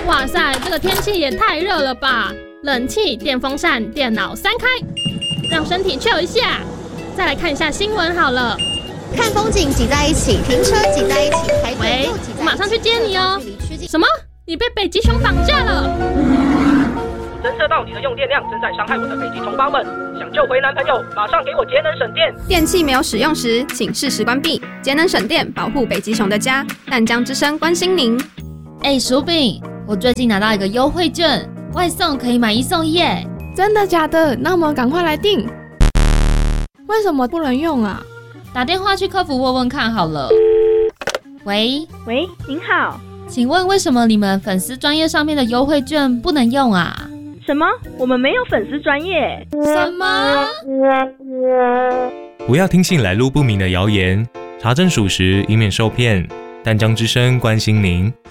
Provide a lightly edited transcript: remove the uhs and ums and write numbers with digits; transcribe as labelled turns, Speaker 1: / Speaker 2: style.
Speaker 1: 哇塞，这个天气也太热了吧！冷气、电风扇、电脑3开，让身体 chill 一下。再来看一下新闻好了。
Speaker 2: 看风景挤在一起，停车挤在一起，排队又挤在一起。
Speaker 1: 我马上去接你哦。什么？你被北极熊绑架了？
Speaker 3: 侦测到你的用电量正在伤害我的北极同胞们，想救回男朋友，马上给我节能省电。
Speaker 4: 电器没有使用时，请适时关闭。节能省电，保护北极熊的家。淡江之声关心您。
Speaker 5: 薯饼，我最近拿到一个优惠券，外送可以买1送1耶！
Speaker 6: 真的假的？那我们赶快来订。为什么不能用啊？
Speaker 5: 打电话去客服问问看好了。喂，
Speaker 7: 您好，
Speaker 5: 请问为什么你们粉丝专页上面的优惠券不能用啊？
Speaker 7: 什么？我们没有粉丝专页？
Speaker 5: 什么？
Speaker 8: 不要听信来路不明的谣言，查证属实，以免受骗。淡江之声关心您。